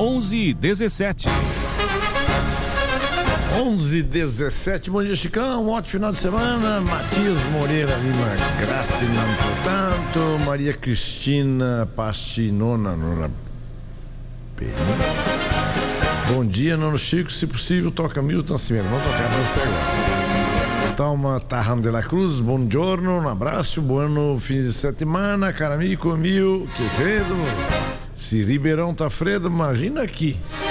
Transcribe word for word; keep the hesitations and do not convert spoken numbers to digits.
onze e dezessete. onze e dezessete, bom dia, Chicão, um ótimo final de semana. Matias Moreira Lima Graça, não portanto. Maria Cristina Pastinona Nora. Bom dia, Nono Chico, se possível toca Milton Nascimento, vamos tocar pra você agora. Toma Tarran de la Cruz, bom giorno, um abraço, bueno fim de semana, caro amigo, mil, que credo. Se Ribeirão tá fredo, imagina aqui.